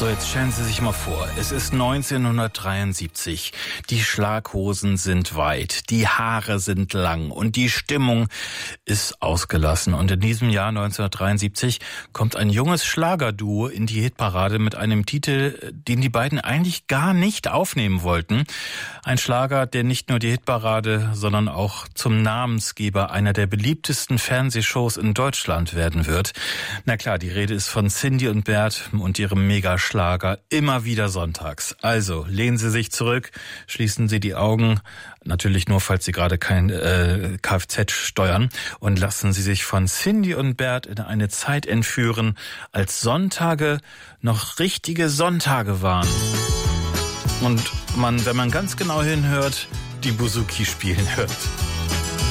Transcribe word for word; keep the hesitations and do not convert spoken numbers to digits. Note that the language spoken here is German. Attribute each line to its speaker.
Speaker 1: So, jetzt stellen Sie sich mal vor, es ist neunzehnhundertdreiundsiebzig. Die Schlaghosen sind weit, die Haare sind lang und die Stimmung ist ausgelassen. Und in diesem Jahr neunzehnhundertdreiundsiebzig kommt ein junges Schlagerduo in die Hitparade mit einem Titel, den die beiden eigentlich gar nicht aufnehmen wollten. Ein Schlager, der nicht nur die Hitparade, sondern auch zum Namensgeber einer der beliebtesten Fernsehshows in Deutschland werden wird. Na klar, die Rede ist von Cindy und Bert und ihrem Megaschlager immer wieder sonntags. Also lehnen Sie sich zurück, schließen Sie die Augen, natürlich nur, falls Sie gerade kein äh, Kfz steuern, und lassen Sie sich von Cindy und Bert in eine Zeit entführen, als Sonntage noch richtige Sonntage waren. Und man, wenn man ganz genau hinhört, die Bouzouki spielen hört.